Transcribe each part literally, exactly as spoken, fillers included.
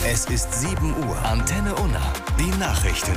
Es ist sieben Uhr. Antenne Unna. Die Nachrichten.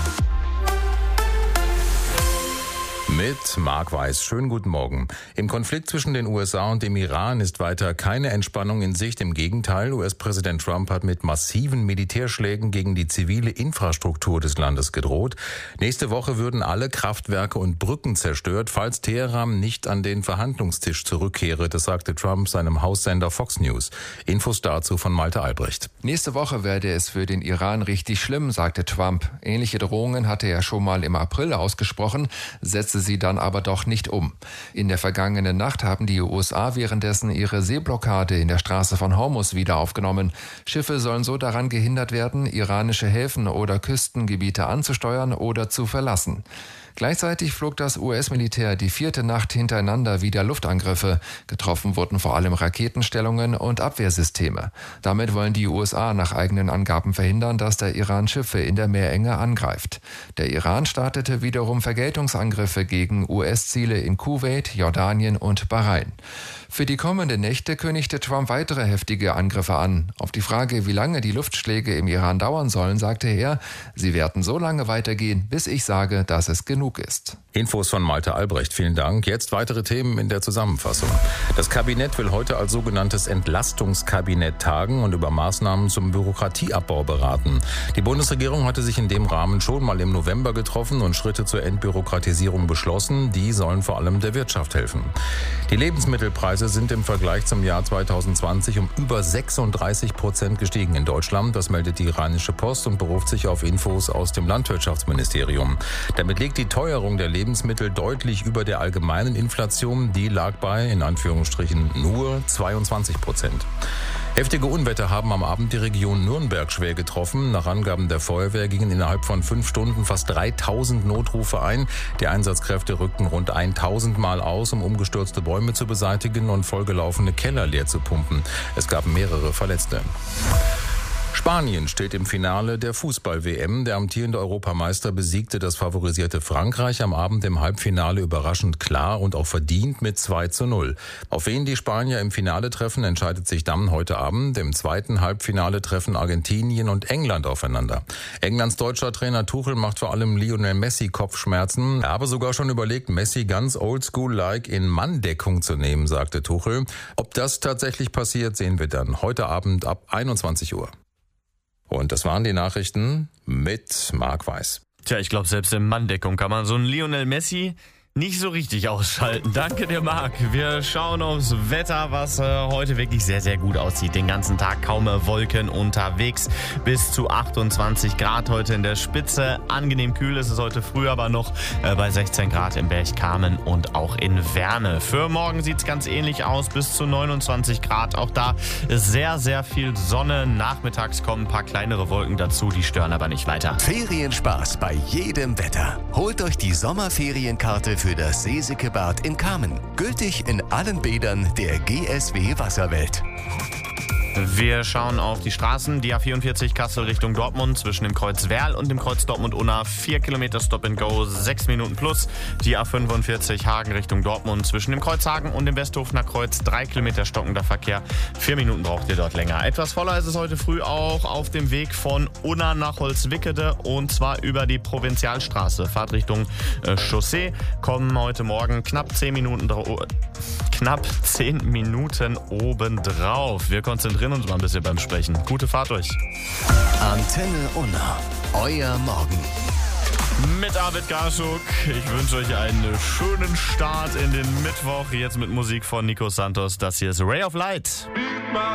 Mit Marc Weiß. Schönen guten Morgen. Im Konflikt zwischen den U S A und dem Iran ist weiter keine Entspannung in Sicht. Im Gegenteil, U S-Präsident Trump hat mit massiven Militärschlägen gegen die zivile Infrastruktur des Landes gedroht. Nächste Woche würden alle Kraftwerke und Brücken zerstört, falls Teheran nicht an den Verhandlungstisch zurückkehre. Das sagte Trump seinem Haussender Fox News. Infos dazu von Malte Albrecht. Nächste Woche werde es für den Iran richtig schlimm, sagte Trump. Ähnliche Drohungen hatte er schon mal im April ausgesprochen, setzte sie dann aber doch nicht um. In der vergangenen Nacht haben die U S A währenddessen ihre Seeblockade in der Straße von Hormuz wieder aufgenommen. Schiffe sollen so daran gehindert werden, iranische Häfen oder Küstengebiete anzusteuern oder zu verlassen. Gleichzeitig flog das U S-Militär die vierte Nacht hintereinander wieder Luftangriffe. Getroffen wurden vor allem Raketenstellungen und Abwehrsysteme. Damit wollen die U S A nach eigenen Angaben verhindern, dass der Iran Schiffe in der Meerenge angreift. Der Iran startete wiederum Vergeltungsangriffe gegen U S-Ziele in Kuwait, Jordanien und Bahrain. Für die kommenden Nächte kündigte Trump weitere heftige Angriffe an. Auf die Frage, wie lange die Luftschläge im Iran dauern sollen, sagte er, sie werden so lange weitergehen, bis ich sage, dass es genug ist. Infos von Malte Albrecht, vielen Dank. Jetzt weitere Themen in der Zusammenfassung. Das Kabinett will heute als sogenanntes Entlastungskabinett tagen und über Maßnahmen zum Bürokratieabbau beraten. Die Bundesregierung hatte sich in dem Rahmen schon mal im November getroffen und Schritte zur Entbürokratisierung beschlossen. Die sollen vor allem der Wirtschaft helfen. Die Lebensmittelpreise sind im Vergleich zum Jahr zweitausendzwanzig um über sechsunddreißig Prozent gestiegen in Deutschland. Das meldet die Rheinische Post und beruft sich auf Infos aus dem Landwirtschaftsministerium. Damit liegt die Teuerung der Lebensmittel deutlich über der allgemeinen Inflation. Die lag bei, in Anführungsstrichen, nur zweiundzwanzig Prozent. Heftige Unwetter haben am Abend die Region Nürnberg schwer getroffen. Nach Angaben der Feuerwehr gingen innerhalb von fünf Stunden fast dreitausend Notrufe ein. Die Einsatzkräfte rückten rund tausend Mal aus, um umgestürzte Bäume zu beseitigen und vollgelaufene Keller leer zu pumpen. Es gab mehrere Verletzte. Spanien steht im Finale der Fußball-W M. Der amtierende Europameister besiegte das favorisierte Frankreich am Abend im Halbfinale überraschend klar und auch verdient mit zwei zu null. Auf wen die Spanier im Finale treffen, entscheidet sich dann heute Abend. Im zweiten Halbfinale treffen Argentinien und England aufeinander. Englands deutscher Trainer Tuchel macht vor allem Lionel Messi Kopfschmerzen. Er habe sogar schon überlegt, Messi ganz oldschool-like in Manndeckung zu nehmen, sagte Tuchel. Ob das tatsächlich passiert, sehen wir dann heute Abend ab einundzwanzig Uhr. Und das waren die Nachrichten mit Marc Weiß. Tja, ich glaube, selbst in Manndeckung kann man so einen Lionel Messi nicht so richtig ausschalten. Danke dir, Marc. Wir schauen aufs Wetter, was äh, heute wirklich sehr, sehr gut aussieht. Den ganzen Tag kaum Wolken unterwegs. Bis zu achtundzwanzig Grad heute in der Spitze. Angenehm kühl ist es heute früh, aber noch äh, bei sechzehn Grad in Berchtesgaden und auch in Werne. Für morgen sieht es ganz ähnlich aus. Bis zu neunundzwanzig Grad. Auch da sehr, sehr viel Sonne. Nachmittags kommen ein paar kleinere Wolken dazu. Die stören aber nicht weiter. Ferienspaß bei jedem Wetter. Holt euch die Sommerferienkarte für das Seeseckebad in Kamen. Gültig in allen Bädern der G S W Wasserwelt. Wir schauen auf die Straßen. Die A vierundvierzig Kassel Richtung Dortmund zwischen dem Kreuz Werl und dem Kreuz Dortmund-Unna. vier Kilometer Stop and Go, sechs Minuten plus. Die A fünfundvierzig Hagen Richtung Dortmund zwischen dem Kreuz Hagen und dem Westhofener Kreuz. drei Kilometer stockender Verkehr. vier Minuten braucht ihr dort länger. Etwas voller ist es heute früh auch auf dem Weg von Unna nach Holzwickede und zwar über die Provinzialstraße. Fahrtrichtung äh, Chaussee. Kommen heute Morgen knapp zehn Minuten, dra- knapp zehn Minuten obendrauf. Wir konzentrieren uns mal ein bisschen beim Sprechen. Gute Fahrt euch. Antenne Unna. Euer Morgen. Mit Arvid Garschuk. Ich wünsche euch einen schönen Start in den Mittwoch. Jetzt mit Musik von Nico Santos. Das hier ist Ray of Light.